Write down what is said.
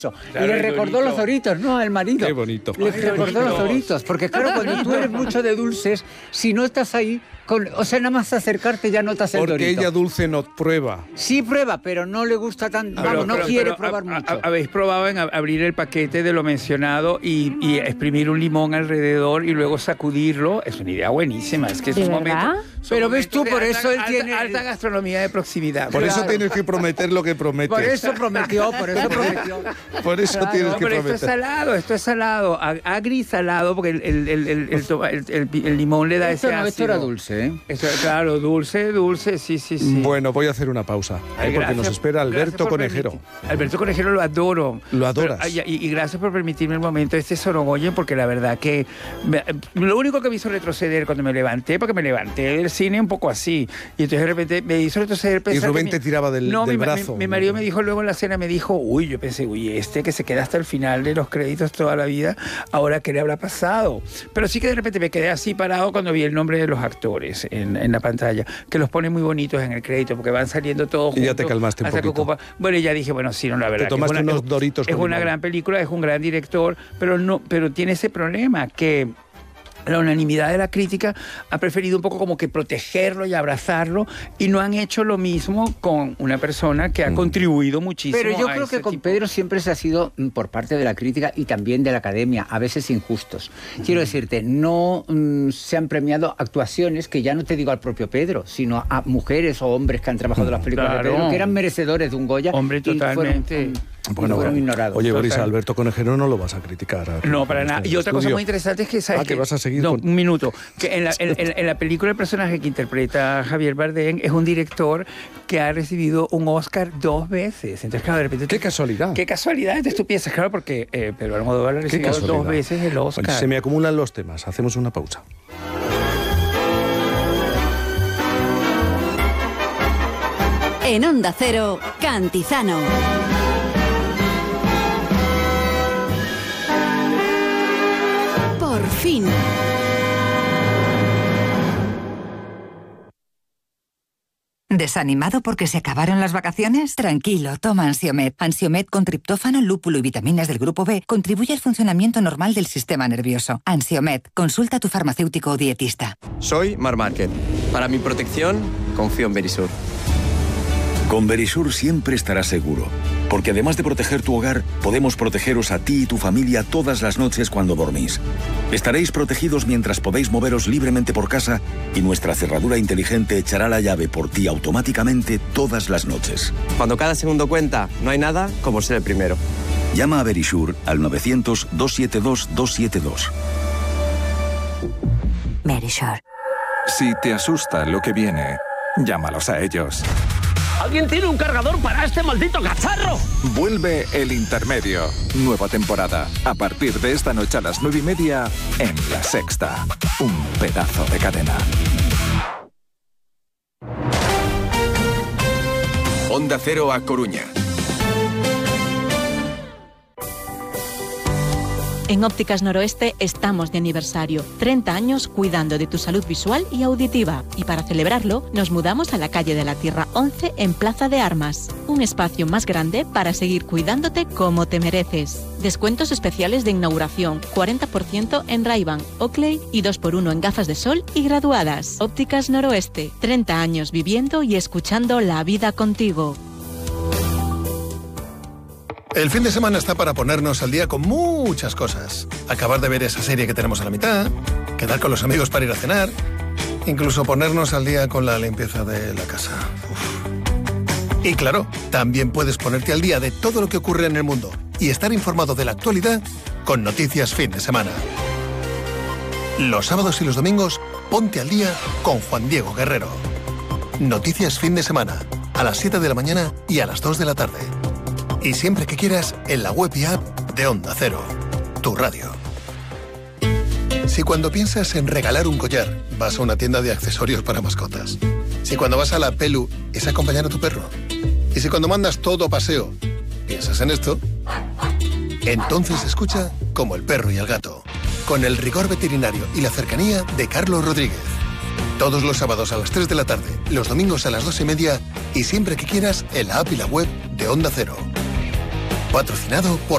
Y le recordó los Doritos, ¿no? Al marido. Qué bonito. Le recordó los Doritos. Porque claro, cuando tú eres mucho de dulces, si no estás ahí, o sea, nada más acercarte ya notas el Dorito. Porque ella dulce no prueba. Sí prueba, pero no le gusta tanto, vamos, no quiere probar mucho. ¿Habéis probado en abrir el paquete de lo mencionado y exprimir un limón alrededor y luego sacudirlo? Es una idea buenísima. Es que es un momento... Pero ves tú, por eso él tiene... Alta gastronomía de proximidad. Por eso tienes que prometer lo que prometes. Por eso prometió. Por eso tienes que pero prometer. esto es salado, agri-salado, porque el limón le da ese ácido. Esto era dulce, ¿eh? Eso, claro, dulce, sí. Bueno, voy a hacer una pausa, porque nos espera Alberto Conejero. Alberto Conejero lo adoro. ¿Lo adoras? Pero, y gracias por permitirme el momento de este Sorogoyen, porque la verdad que lo único que me hizo retroceder cuando me levanté, porque me levanté del cine un poco así, y entonces de repente me hizo retroceder pensar... Y Rubén te tiraba del brazo. Mi marido me dijo luego en la cena, yo pensé, este que se queda hasta el final de los créditos toda la vida, ahora ¿qué le habrá pasado? Pero sí que de repente me quedé así parado cuando vi el nombre de los actores en la pantalla, que los pone muy bonitos en el crédito, porque van saliendo todos juntos. Y ya te calmaste un poquito. Bueno, y ya dije, bueno, sí, no, la verdad. Te tomaste unos Doritos. Es una gran película, es un gran director, pero tiene ese problema que... La unanimidad de la crítica ha preferido un poco como que protegerlo y abrazarlo, y no han hecho lo mismo con una persona que ha contribuido muchísimo. Pero yo creo que con Pedro siempre se ha sido, por parte de la crítica y también de la academia, a veces injustos. Quiero decirte, no se han premiado actuaciones que ya no te digo al propio Pedro, sino a mujeres o hombres que han trabajado en las películas de Pedro, que eran merecedores de un Goya. Hombre, totalmente. Fueron ignorados. Oye, Boris, a Alberto Conejero no lo vas a criticar. No, para nada. Y otra cosa muy interesante es que... ¿sabes que vas a seguir un minuto. Que en la película el personaje que interpreta Javier Bardem es un director que ha recibido un Oscar 2 veces. Entonces, claro, de repente... ¡Qué casualidad! ¡Qué casualidad! Entonces tú piensas, claro, porque Pedro Almodóvar ha recibido 2 veces el Oscar. Bueno, se me acumulan los temas. Hacemos una pausa. En Onda Cero, Cantizano. Por fin. ¿Desanimado porque se acabaron las vacaciones? Tranquilo, toma Ansiomed. Ansiomed con triptófano, lúpulo y vitaminas del grupo B contribuye al funcionamiento normal del sistema nervioso. Ansiomed, consulta a tu farmacéutico o dietista. Soy Mar Márquez. Para mi protección, confío en Verisur. Con Verisur siempre estarás seguro, porque además de proteger tu hogar, podemos protegeros a ti y tu familia todas las noches cuando dormís. Estaréis protegidos mientras podéis moveros libremente por casa y nuestra cerradura inteligente echará la llave por ti automáticamente todas las noches. Cuando cada segundo cuenta, no hay nada como ser el primero. Llama a Verisur al 900-272-272. Verisur. Si te asusta lo que viene, llámalos a ellos. ¿Alguien tiene un cargador para este maldito cacharro? Vuelve El Intermedio. Nueva temporada. A partir de esta noche a las 9:30 en La Sexta. Un pedazo de cadena. Onda Cero a Coruña. En Ópticas Noroeste estamos de aniversario. 30 años cuidando de tu salud visual y auditiva. Y para celebrarlo, nos mudamos a la calle de la Tierra 11 en Plaza de Armas. Un espacio más grande para seguir cuidándote como te mereces. Descuentos especiales de inauguración, 40% en Ray-Ban, Oakley y 2x1 en gafas de sol y graduadas. Ópticas Noroeste, 30 años viviendo y escuchando la vida contigo. El fin de semana está para ponernos al día con muchas cosas. Acabar de ver esa serie que tenemos a la mitad, quedar con los amigos para ir a cenar, incluso ponernos al día con la limpieza de la casa. Uf. Y claro, también puedes ponerte al día de todo lo que ocurre en el mundo y estar informado de la actualidad con Noticias Fin de Semana. Los sábados y los domingos, ponte al día con Juan Diego Guerrero. Noticias Fin de Semana, a las 7 de la mañana y a las 2 de la tarde. Y siempre que quieras, en la web y app de Onda Cero, tu radio. Si cuando piensas en regalar un collar, vas a una tienda de accesorios para mascotas. Si cuando vas a la Pelu, es acompañar a tu perro. Y si cuando mandas todo paseo, piensas en esto, entonces escucha Como el perro y el gato, con el rigor veterinario y la cercanía de Carlos Rodríguez. Todos los sábados a las 3 de la tarde, los domingos a las 2:30 y siempre que quieras en la app y la web de Onda Cero. Patrocinado por